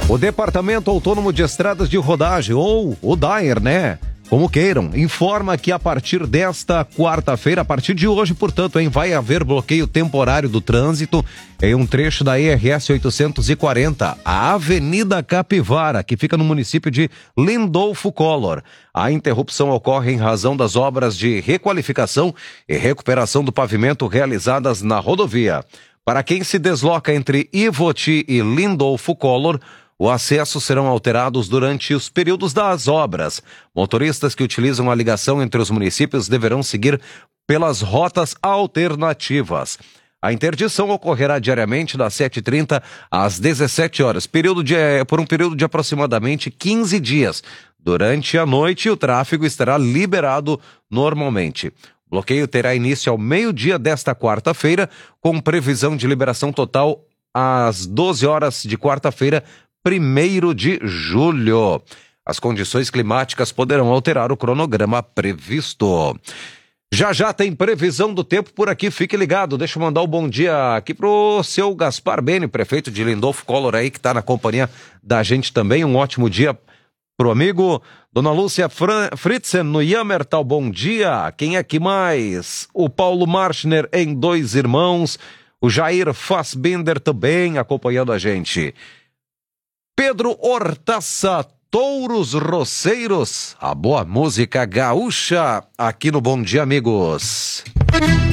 O Departamento Autônomo de Estradas de Rodagem, ou o DAER, né? Como queiram, informa que a partir desta quarta-feira, a partir de hoje, portanto, vai haver bloqueio temporário do trânsito em um trecho da ERS 840, a Avenida Capivara, que fica no município de Lindolfo Collor. A interrupção ocorre em razão das obras de requalificação e recuperação do pavimento realizadas na rodovia. Para quem se desloca entre Ivoti e Lindolfo Collor, o acesso serão alterados durante os períodos das obras. Motoristas que utilizam a ligação entre os municípios deverão seguir pelas rotas alternativas. A interdição ocorrerá diariamente das 7h30 às 17 horas, por um período de aproximadamente 15 dias. Durante a noite, o tráfego estará liberado normalmente. O bloqueio terá início ao meio-dia desta quarta-feira, com previsão de liberação total às 12 horas de quarta-feira, 1º de julho. As condições climáticas poderão alterar o cronograma previsto. Já tem previsão do tempo por aqui, fique ligado. Deixa eu mandar um bom dia aqui pro seu Gaspar Beni, prefeito de Lindolfo Collor aí, que está na companhia da gente também. Um ótimo dia pro amigo. Dona Lúcia Fritzen no Yamertal, bom dia. Quem é que mais? O Paulo Marschner em Dois Irmãos. O Jair Fassbinder também acompanhando a gente. Pedro Hortaça, Touros Roceiros, a boa música gaúcha aqui no Bom Dia, amigos.